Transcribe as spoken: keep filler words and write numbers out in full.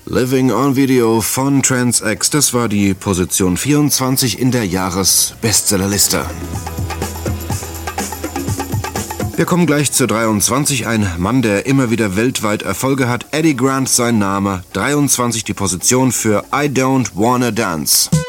Living on Video von Trans X, das war die Position vierundzwanzig in der Jahresbestsellerliste. Wir kommen gleich zur dreiundzwanzig, ein Mann, der immer wieder weltweit Erfolge hat. Eddie Grant sein Name, dreiundzwanzig die Position für I Don't Wanna Dance.